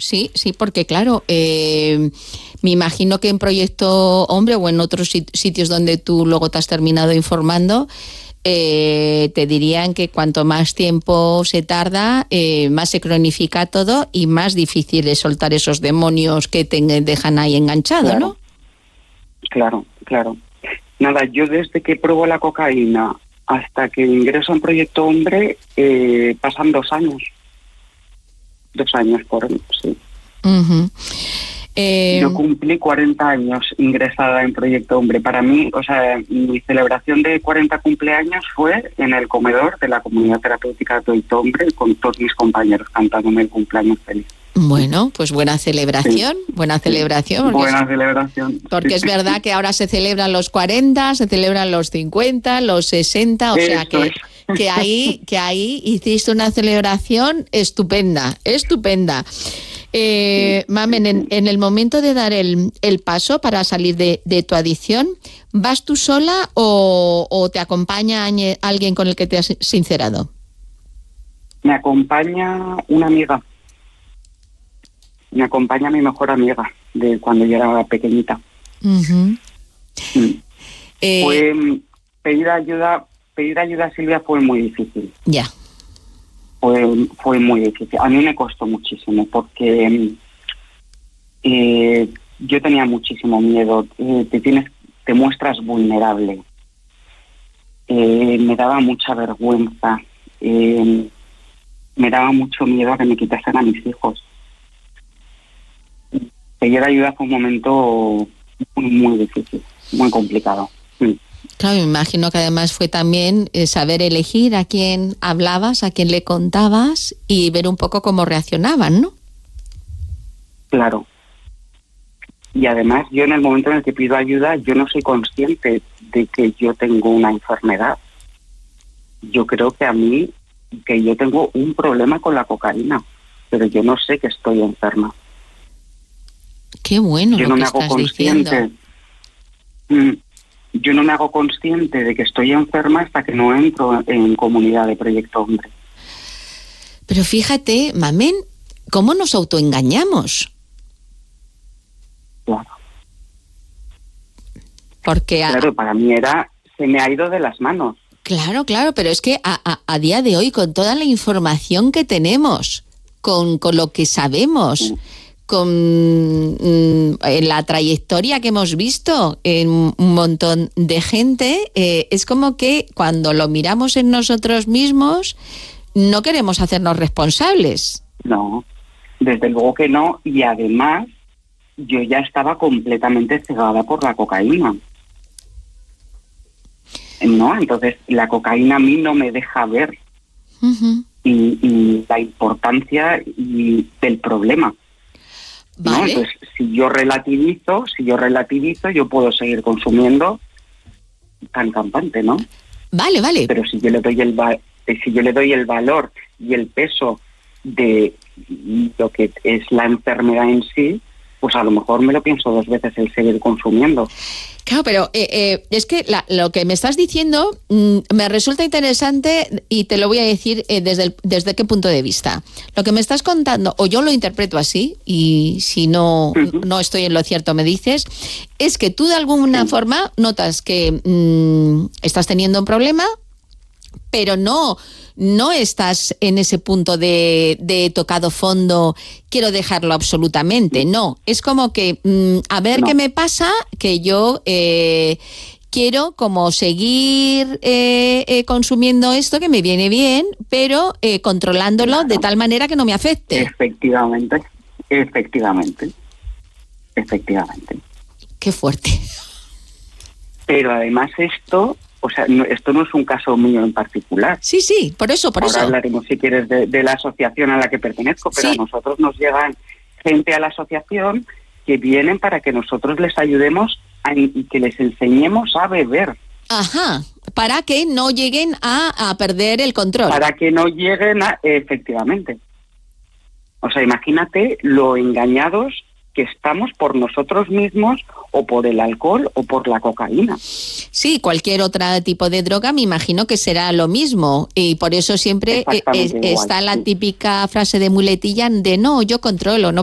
sí, porque claro, me imagino que en Proyecto Hombre o en otros sitios donde tú luego te has terminado informando, te dirían que cuanto más tiempo se tarda, más se cronifica todo y más difícil es soltar esos demonios que te dejan ahí enganchado, claro, ¿no? Claro. Nada, yo desde que pruebo la cocaína hasta que ingreso en Proyecto Hombre, pasan 2 años. 2 años, sí. Uh-huh. Yo cumplí 40 años ingresada en Proyecto Hombre. Para mí, o sea, mi celebración de 40 cumpleaños fue en el comedor de la Comunidad Terapéutica de Proyecto Hombre con todos mis compañeros cantándome el cumpleaños feliz. Bueno, pues buena celebración, sí. Buena celebración. Buena celebración. Porque sí. Es verdad que ahora se celebran los 40, se celebran los 50, los 60, o sea que ahí hiciste una celebración estupenda. Mamen, en el momento de dar el paso para salir de tu adicción, ¿vas tú sola o te acompaña alguien con el que te has sincerado? Me acompaña una amiga. Me acompaña mi mejor amiga de cuando yo era pequeñita. Uh-huh. Pedir ayuda a Silvia fue muy difícil. Ya. Fue muy difícil. A mí me costó muchísimo porque yo tenía muchísimo miedo. Te muestras vulnerable. Me daba mucha vergüenza. Me daba mucho miedo a que me quitasen a mis hijos. Pedir ayuda fue un momento muy difícil, muy complicado. Sí. Claro, me imagino que además fue también saber elegir a quién hablabas, a quién le contabas y ver un poco cómo reaccionaban, ¿no? Claro. Y además yo en el momento en el que pido ayuda, yo no soy consciente de que yo tengo una enfermedad. Yo creo que yo tengo un problema con la cocaína, pero yo no sé que estoy enferma. Qué bueno yo lo no que me hago estás consciente. diciendo. Yo no me hago consciente de que estoy enferma hasta que no entro en comunidad de Proyecto Hombre. Pero fíjate, Mamen, ¿cómo nos autoengañamos? Claro. Porque claro, para mí se me ha ido de las manos. Claro, pero es que a día de hoy, con toda la información que tenemos, con lo que sabemos, Sí. con la trayectoria que hemos visto en un montón de gente, es como que cuando lo miramos en nosotros mismos, no queremos hacernos responsables. No, desde luego que no, y además yo ya estaba completamente cegada por la cocaína. ¿No? Entonces la cocaína a mí no me deja ver Uh-huh. y la importancia del problema. Vale. ¿No? Entonces, si yo relativizo, yo puedo seguir consumiendo tan campante, ¿no? Vale. Pero si yo le doy el valor y el peso de lo que es la enfermedad en sí, pues a lo mejor me lo pienso 2 veces el seguir consumiendo. Claro, pero es que lo que me estás diciendo me resulta interesante y te lo voy a decir desde qué punto de vista. Lo que me estás contando, o yo lo interpreto así, y si no estoy en lo cierto me dices, es que tú de alguna forma notas que estás teniendo un problema, pero no estás en ese punto de tocado fondo, quiero dejarlo absolutamente, no. Es como que, a ver qué me pasa, que yo quiero como seguir consumiendo esto que me viene bien, pero controlándolo de tal manera que no me afecte. Efectivamente. Qué fuerte. Pero además esto no es un caso mío en particular. Sí, por eso. Ahora hablaremos, si quieres, de la asociación a la que pertenezco, pero a nosotros nos llegan gente a la asociación que vienen para que nosotros les ayudemos y que les enseñemos a beber. Ajá, para que no lleguen a perder el control. Para que no lleguen efectivamente. O sea, imagínate lo engañados que estamos por nosotros mismos o por el alcohol o por la cocaína. Sí, cualquier otro tipo de droga me imagino que será lo mismo y por eso siempre está la típica frase de muletilla de no, yo controlo, no